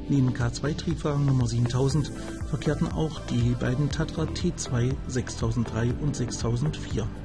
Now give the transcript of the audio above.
Neben K2-Triebwagen Nummer 7000 verkehrten auch die beiden Tatra T2 6003 und 6004.